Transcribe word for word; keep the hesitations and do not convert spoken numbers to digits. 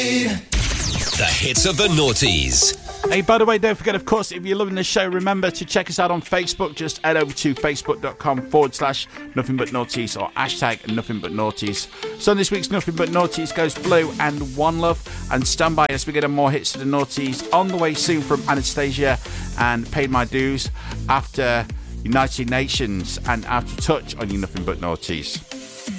The hits of the noughties. Hey, by the way, don't forget, of course, if you're loving the show, remember to check us out on Facebook. Just head over to facebook.com forward slash nothing but noughties or hashtag nothing but noughties. So this week's Nothing But Noughties goes Blue and One Love. And stand by as we get more hits to the noughties on the way soon from Anastasia and Paid My Dues after United Nations and After Touch on your Nothing But Noughties.